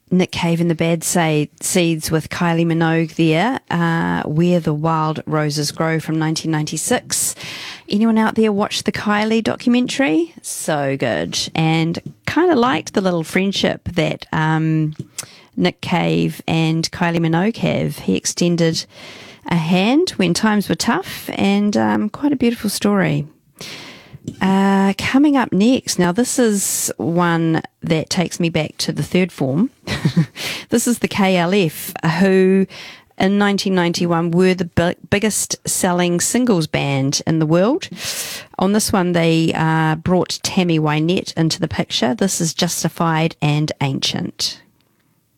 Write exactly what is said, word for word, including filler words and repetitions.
Nick Cave and the Bad Sa- Seeds with Kylie Minogue there, uh, Where the Wild Roses Grow from nineteen ninety-six. Anyone out there watch the Kylie documentary? So good. And kind of liked the little friendship that um, Nick Cave and Kylie Minogue have. He extended a hand when times were tough, and um, quite a beautiful story. Uh, coming up next, now this is one that takes me back to the third form. This is the K L F, who in nineteen ninety-one were the bi- biggest selling singles band in the world. On this one, they uh, brought Tammy Wynette into the picture. This is Justified and Ancient.